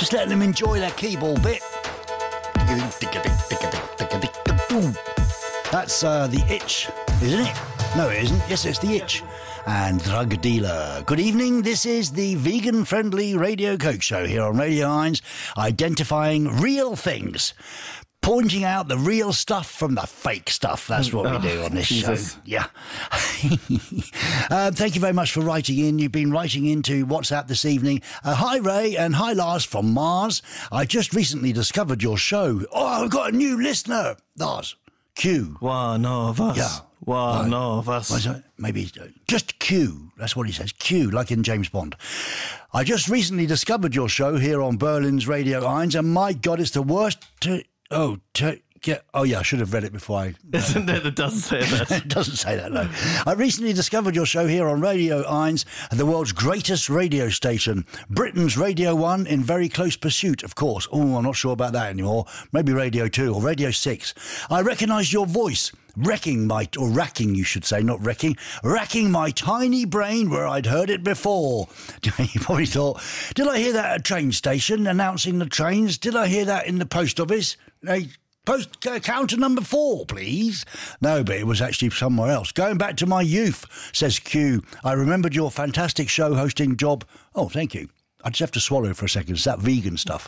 Just letting them enjoy that keyboard bit. That's The Itch, isn't it? No, it isn't. Yes, it's The Itch. And Drug Dealer. Good evening. This is the vegan-friendly Radio Coke Show here on Radio Hines, identifying real things, pointing out the real stuff from the fake stuff. That's what we do on this show. Yeah. Thank you very much for writing in. You've been writing into WhatsApp this evening. Hi, Ray, and hi, Lars from Mars. I just recently discovered your show. Oh, I've got a new listener. Lars, Q. One of us. Yeah. One of us. Maybe just Q. That's what he says. Q, like in James Bond. I just recently discovered your show here on Berlin's Radio Hines, and my God, it's the worst I should have read it before I... Isn't it? It doesn't say that. It doesn't say that, no. I recently discovered your show here on Radio Hines, the world's greatest radio station. Britain's Radio 1 in very close pursuit, of course. Oh, I'm not sure about that anymore. Maybe Radio 2 or Radio 6. I recognise your voice. Racking my tiny brain where I'd heard it before. You probably thought, did I hear that at a train station announcing the trains? Did I hear that in the post office? Post counter number 4, please. No, but it was actually somewhere else. Going back to my youth, says Q. I remembered your fantastic show hosting job. Oh, thank you. I just have to swallow for a second. It's that vegan stuff.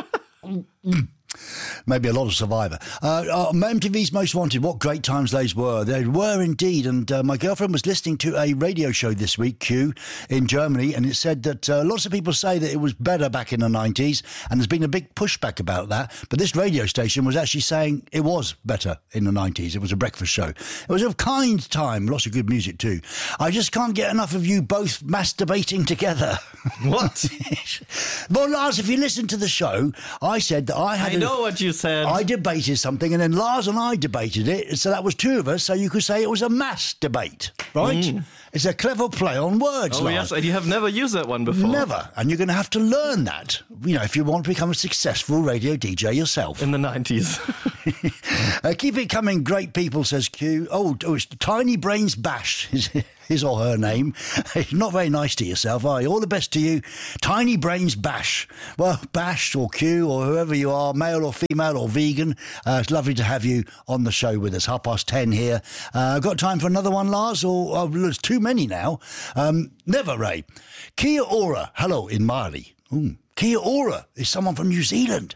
Maybe a lot of Survivor. MTV's Most Wanted, what great times those were. They were indeed, and my girlfriend was listening to a radio show this week, Q, in Germany, and it said that lots of people say that it was better back in the 90s, and there's been a big pushback about that, but this radio station was actually saying it was better in the 90s. It was a breakfast show. It was a kind time, lots of good music too. I just can't get enough of you both masturbating together. What? Well, Lars, if you listen to the show, I said that I know what you said. I debated something, and then Lars and I debated it, so that was two of us, so you could say it was a mass debate, right? It's a clever play on words, Oh, Lars. yes, and you have never used that one before. Never, and you're going to have to learn that, if you want to become a successful radio DJ yourself. In the 90s. Keep it coming, great people, says Q. Oh, it's Tiny Brains Bash, his or her name. Not very nice to yourself, are you? All the best to you. Tiny Brains Bash. Well, Bash or Q or whoever you are, male or female or vegan, it's lovely to have you on the show with us. 10:30 here. Got time for another one, Lars? Or there's too many now. Never, Ray. Kia ora. Hello in Māori. Kia ora is someone from New Zealand.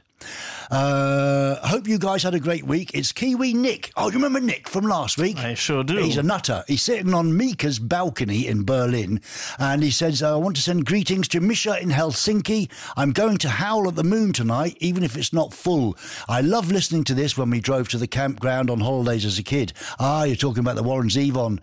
Hope you guys had a great week. It's Kiwi Nick. Oh, you remember Nick from last week? I sure do. He's a nutter. He's sitting on Mika's balcony in Berlin, and he says, I want to send greetings to Misha in Helsinki. I'm going to Howl at the Moon tonight, even if it's not full. I love listening to this when we drove to the campground on holidays as a kid. You're talking about the Warren Zevon.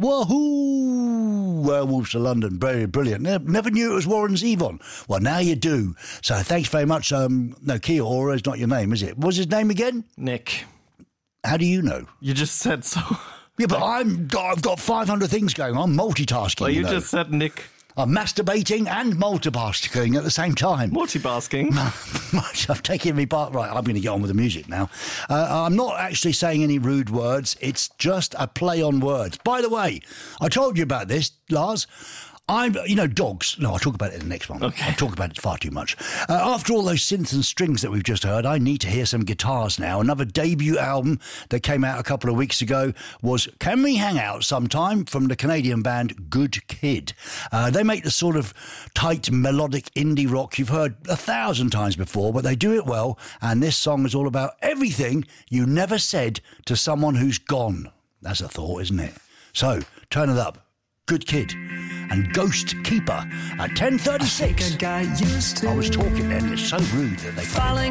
Wahoo! Werewolves to London. Very brilliant. Never knew it was Warren Zevon. Well, now you do. So thanks very much. No, Kia ora is not your name, is it? What's his name again? Nick. How do you know? You just said so. Yeah, but I've got 500 things going on, multitasking. Well, you just said Nick. I'm masturbating and multitasking at the same time. Multitasking? I'm taking me part. Right, I'm going to get on with the music now. I'm not actually saying any rude words. It's just a play on words. By the way, I told you about this, Lars. Dogs. No, I'll talk about it in the next one. Okay. I'll talk about it far too much. After all those synths and strings that we've just heard, I need to hear some guitars now. Another debut album that came out a couple of weeks ago was Can We Hang Out Sometime from the Canadian band Good Kid. They make the sort of tight, melodic indie rock you've heard 1,000 times before, but they do it well, and this song is all about everything you never said to someone who's gone. That's a thought, isn't it? So, turn it up. Good Kid and Ghost Keeper at 10:36. I was talking then. It's so rude that they... Falling